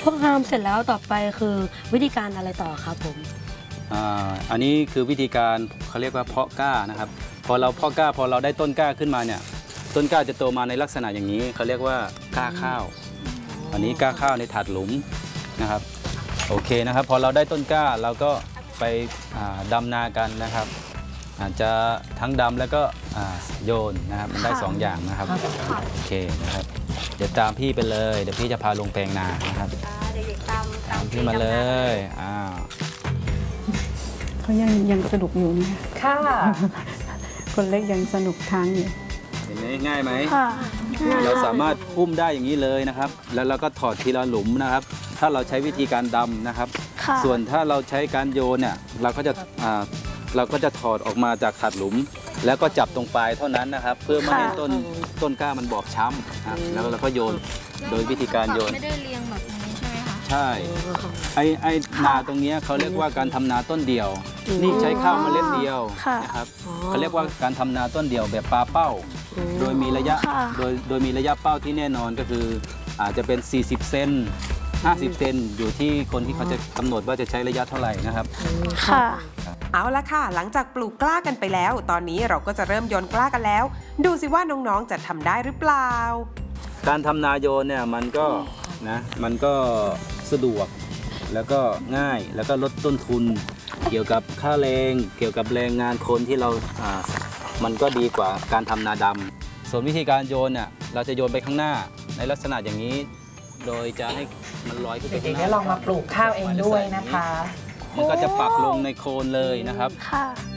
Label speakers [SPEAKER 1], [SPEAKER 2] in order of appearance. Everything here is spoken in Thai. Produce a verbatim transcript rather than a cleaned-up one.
[SPEAKER 1] อทำเสร็จแล้วต่อไปคือวิธีการอะไรต่อครับผม
[SPEAKER 2] อ่าอันนี้คือวิธีการเขาเรียกว่าเพาะกล้านะครับพอเราเพาะกล้าพอเราได้ต้นกล้าขึ้นมาเนี่ยต้นกล้าจะโตมาในลักษณะอย่างนี้เขาเรียกว่ากล้าข้าวอันนี้กล้าข้าวในถาดหลุมนะครับโอเคนะครับพอเราได้ต้นกล้าเราก็ไปดำนากันนะครับอาจจะทั้งดำแล้วก็โยนนะครับมันได้สองอย่างนะครับโอเคนะครับเดี๋ยวตามพี่ไปเลยเดี๋ยวพี่จะพาลงแปลงนานะครับตามพี่มาเลยอ้าว
[SPEAKER 3] เขายังยังสนุกอยู่นะ
[SPEAKER 4] ค่ะ
[SPEAKER 3] คนเล็กยังสนุกทางอยู่
[SPEAKER 2] เห็นไหมง่ายไหมเราสามารถพุ่มได้อย่างนี้เลยนะครับแล้วเราก็ถอดทีละหลุมนะครับถ้าเราใช้วิธีการดำนะครับส่วนถ้าเราใช้การโยนเนี่ยเราก็จะเราก็จะถอดออกมาจากถาดหลุมแล้วก็จับตรงปลายเท่านั้นนะครับเพื่อไม่ให้ต้นต้นกล้ามันบอบช้ำแล้วเราก็โยนโดยวิธีการโยน
[SPEAKER 5] ไม่ได้เรียงแบบนี้ใช่ไหมคะ
[SPEAKER 2] ใช่ไอไอนาตรงนี้เขาเรียกว่าการทำนาต้นเดียวนี่ใช้ข้าวเมล็ดเดียวนะครับเขาเรียกว่าการทำนาต้นเดียวแบบปลาเป้าโดยมีระยะโดยโดยมีระยะเป้าที่แน่นอนก็คืออาจจะเป็นสี่สิบเซนห้าสิบเซนอยู่ที่คนที่เขาจะกำหนดว่าจะใช้ระยะเท่าไหร่นะครับ
[SPEAKER 4] ค่ะเอาละค่ะหลังจากปลูกกล้ากันไปแล้วตอนนี้เราก็จะเริ่มโยนกล้ากันแล้วดูสิว่าน้องๆจะทำได้หรือเปล่า
[SPEAKER 2] การทำนาโยนเนี่ยมันก็นะมันก็สะดวกแล้วก็ง่ายแล้วก็ลดต้นทุนเกี่ยวกับค่าแรงเกี่ยวกับแรงงานคนที่เราอ่ามันก็ดีกว่าการทำนาดำส่วนวิธีการโยนเนี่ยเราจะโยนไปข้างหน้าในลักษณะอย่างนี้โดยจะให้มันลอยขึ้นไปข้างหน้า
[SPEAKER 4] เดี๋ยวลองมาปลูกข้าวเองด้วยนะคะ
[SPEAKER 2] แล้วก็จะปักลงในโคนเลยนะครับ
[SPEAKER 1] ค่ะ